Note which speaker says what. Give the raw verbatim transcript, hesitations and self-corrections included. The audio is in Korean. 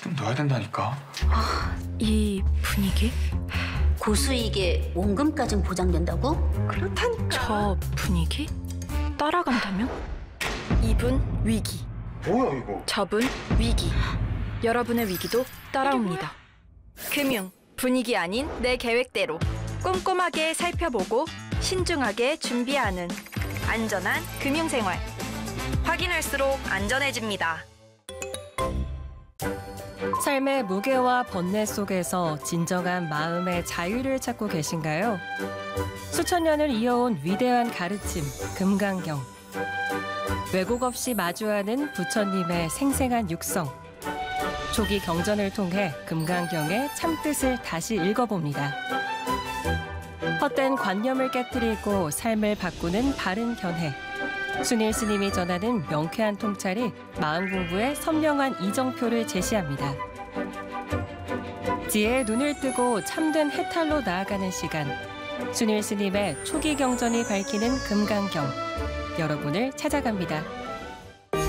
Speaker 1: 좀 넣어야 된다니까.
Speaker 2: 아, 이 분위기?
Speaker 3: 고수익에 원금까진 보장된다고?
Speaker 2: 그렇다니까. 저 분위기? 따라간다면? 이분 위기.
Speaker 1: 뭐야 이거?
Speaker 2: 저분 위기. 여러분의 위기도 따라옵니다. 금융, 분위기 아닌 내 계획대로 꼼꼼하게 살펴보고 신중하게 준비하는 안전한 금융생활. 확인할수록 안전해집니다.
Speaker 4: 삶의 무게와 번뇌 속에서 진정한 마음의 자유를 찾고 계신가요? 수천 년을 이어온 위대한 가르침, 금강경. 왜곡 없이 마주하는 부처님의 생생한 육성. 조기 경전을 통해 금강경의 참뜻을 다시 읽어봅니다. 헛된 관념을 깨뜨리고 삶을 바꾸는 바른 견해. 순일 스님이 전하는 명쾌한 통찰이 마음 공부에 선명한 이정표를 제시합니다. 지혜의 눈을 뜨고 참된 해탈로 나아가는 시간. 순일 스님의 초기 경전이 밝히는 금강경. 여러분을 찾아갑니다.